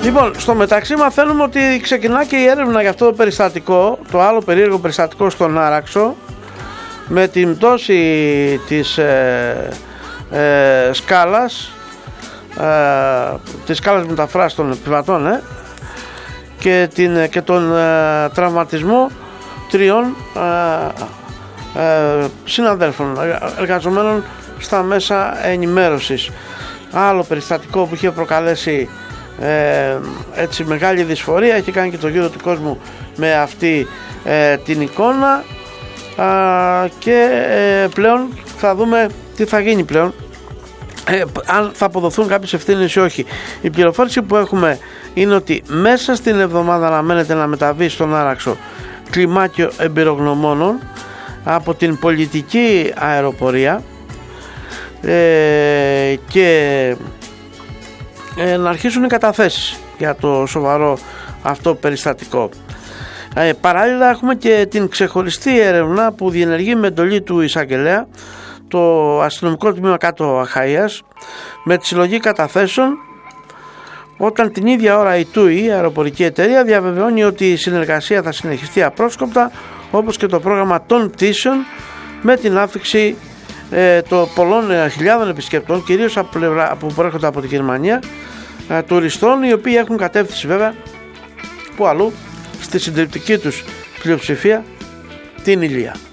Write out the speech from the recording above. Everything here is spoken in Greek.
Λοιπόν, στο μεταξύ μαθαίνουμε ότι ξεκινά και η έρευνα για αυτό το περιστατικό, το άλλο περίεργο περιστατικό στον Άραξο, με την πτώση της σκάλας, της σκάλας μεταφράσης των επιβατών και τον τραυματισμό 3 συναδέλφων εργαζομένων στα μέσα ενημέρωσης. Άλλο περιστατικό που είχε προκαλέσει έτσι μεγάλη δυσφορία, έχει κάνει και το γύρο του κόσμου με αυτή την εικόνα, και πλέον θα δούμε τι θα γίνει πλέον, αν θα αποδοθούν κάποιες ευθύνες ή όχι. Η πληροφόρηση που έχουμε είναι ότι μέσα στην εβδομάδα αναμένεται να μεταβεί στον Άραξο κλιμάκιο εμπειρογνωμόνων από την πολιτική αεροπορία, και να αρχίσουν οι καταθέσεις για το σοβαρό αυτό περιστατικό. Παράλληλα έχουμε και την ξεχωριστή έρευνα που διενεργεί με εντολή του εισαγγελέα το αστυνομικό τμήμα Κάτω Αχαΐας, με τη συλλογή καταθέσεων, όταν την ίδια ώρα η TUI, η αεροπορική εταιρεία, διαβεβαιώνει ότι η συνεργασία θα συνεχιστεί απρόσκοπτα, όπως και το πρόγραμμα των πτήσεων, με την άφιξη των πολλών χιλιάδων επισκεπτών, κυρίως που προέρχονται από τη Γερμανία, τουριστών, οι οποίοι έχουν κατεύθυνση βέβαια που αλλού, στη συντριπτική τους πλειοψηφία, την Ηλία.